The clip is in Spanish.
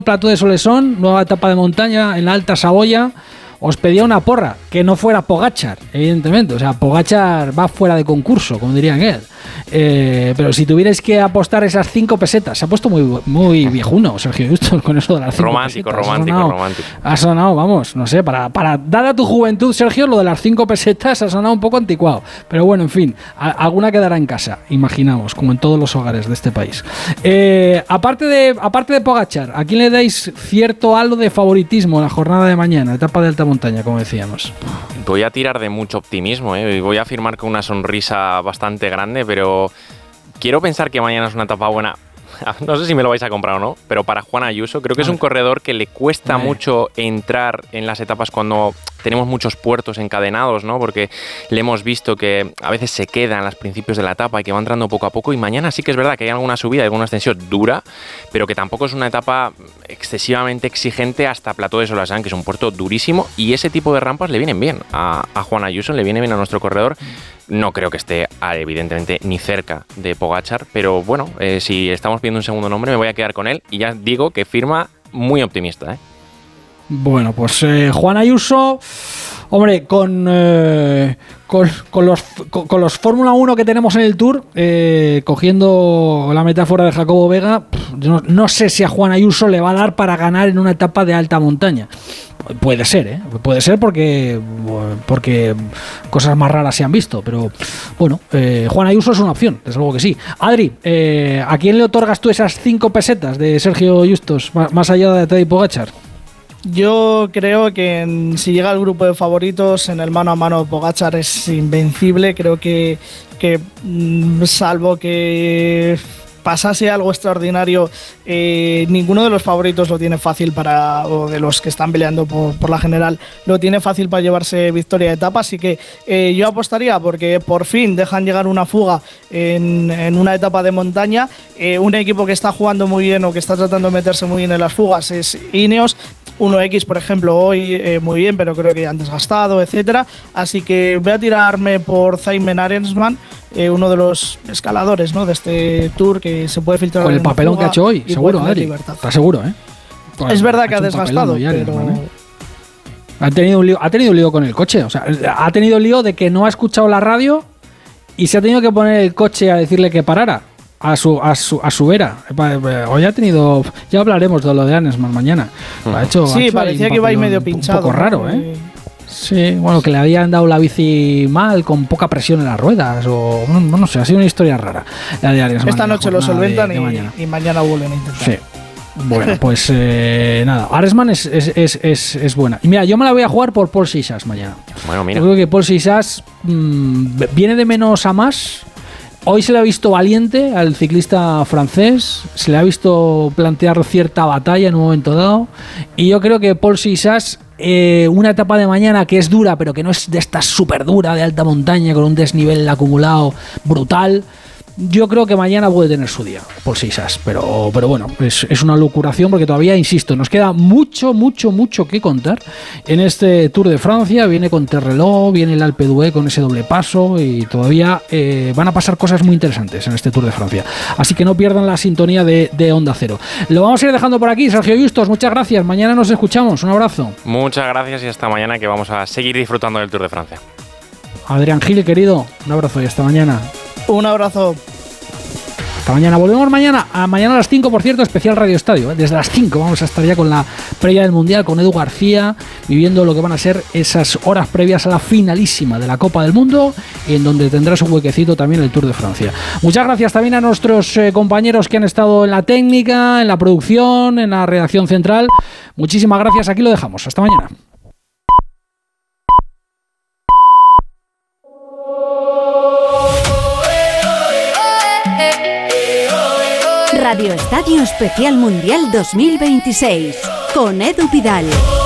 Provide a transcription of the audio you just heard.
Plató de Solesón, nueva etapa de montaña en la Alta Saboya. Os pedía una porra, que no fuera Pogačar, evidentemente. O sea, Pogačar va fuera de concurso, como dirían él. Pero si tuvierais que apostar esas 5 pesetas, se ha puesto muy viejuno Sergio Justos con eso de las 5 pesetas. Romántico. Ha sonado, vamos, no sé, para dada tu juventud, Sergio, lo de las 5 pesetas ha sonado un poco anticuado. Pero bueno, en fin, alguna quedará en casa, imaginamos, como en todos los hogares de este país. Aparte de Pogačar, ¿a quién le dais cierto halo de favoritismo en la jornada de mañana, etapa de alta montaña, como decíamos? Voy a tirar de mucho optimismo, y voy a afirmar con una sonrisa bastante grande, pero quiero pensar que mañana es una etapa buena. No sé si me lo vais a comprar o no, pero para Juan Ayuso creo que es un corredor que le cuesta mucho entrar en las etapas cuando tenemos muchos puertos encadenados, ¿no? Porque le hemos visto que a veces se queda en los principios de la etapa y que va entrando poco a poco, y mañana sí que es verdad que hay alguna subida, alguna ascensión dura, pero que tampoco es una etapa excesivamente exigente hasta Plató de Solesón, que es un puerto durísimo, y ese tipo de rampas le vienen bien a Juan Ayuso, le viene bien a nuestro corredor. No creo que esté, evidentemente, ni cerca de Pogačar, pero bueno, si estamos pidiendo un segundo nombre, me voy a quedar con él, y ya digo que firma muy optimista, ¿eh? Bueno, pues Juan Ayuso, hombre, con los Fórmula 1 que tenemos en el Tour, cogiendo la metáfora de Jacobo Vega, no sé si a Juan Ayuso le va a dar para ganar en una etapa de alta montaña. Puede ser, puede ser porque cosas más raras se han visto, pero bueno, Juan Ayuso es una opción, desde luego que sí. Adri, ¿a quién le otorgas tú esas 5 pesetas de Sergio Justos, más allá de Tadej Pogačar? Yo creo que si llega al grupo de favoritos, en el mano a mano Pogačar es invencible. Creo que salvo que pasase algo extraordinario, ninguno de los favoritos lo tiene fácil o de los que están peleando por la general, lo tiene fácil para llevarse victoria de etapa. Así que yo apostaría porque por fin dejan llegar una fuga en una etapa de montaña. Un equipo que está jugando muy bien o que está tratando de meterse muy bien en las fugas es Ineos. 1X, por ejemplo, hoy muy bien, pero creo que han desgastado, etcétera. Así que voy a tirarme por Simon Arensman, uno de los escaladores, ¿no?, de este Tour, que se puede filtrar con el papelón que ha hecho hoy, seguro, Adri. Está seguro, ¿eh? Pues es verdad que ha desgastado, pero ha tenido un lío con el coche. O sea, ha tenido el lío de que no ha escuchado la radio y se ha tenido que poner el coche a decirle que parara a su vera. Hoy ha tenido... Ya hablaremos de lo de Arensman mañana. Parecía que iba ahí medio pinchado. Un poco raro, ¿eh? Sí, bueno, que le habían dado la bici mal, con poca presión en las ruedas, o no sé, ha sido una historia rara la de Arensman. Esta noche lo solventan y mañana vuelven a intentar. Sí. Bueno, pues nada, Arensman es buena. Y mira, yo me la voy a jugar por Paul Sixas mañana. Bueno, mira. Yo creo que Paul Sixas viene de menos a más. Hoy se le ha visto valiente al ciclista francés, se le ha visto plantear cierta batalla en un momento dado, y yo creo que Paul Sixas, una etapa de mañana que es dura, pero que no es de esta súper dura de alta montaña con un desnivel acumulado brutal, yo creo que mañana puede tener su día Paul Sixas, pero bueno, es una locuración porque todavía, insisto, nos queda mucho que contar en este Tour de Francia. Viene con Terreló, viene el Alpe d'Huez con ese doble paso, y todavía van a pasar cosas muy interesantes en este Tour de Francia, así que no pierdan la sintonía de Onda Cero. Lo vamos a ir dejando por aquí. Sergio Justos, muchas gracias, mañana nos escuchamos, un abrazo. Muchas gracias y hasta mañana, que vamos a seguir disfrutando del Tour de Francia. Adrián Gil, querido, un abrazo y hasta mañana. Un abrazo. Hasta mañana. Volvemos mañana a las 5, por cierto, especial Radio Estadio. Desde las 5 vamos a estar ya con la previa del Mundial, con Edu García, viviendo lo que van a ser esas horas previas a la finalísima de la Copa del Mundo, en donde tendrás un huequecito también el Tour de Francia. Muchas gracias también a nuestros compañeros que han estado en la técnica, en la producción, en la redacción central. Muchísimas gracias. Aquí lo dejamos. Hasta mañana. Radio Estadio Especial Mundial 2026 con Edu Pidal.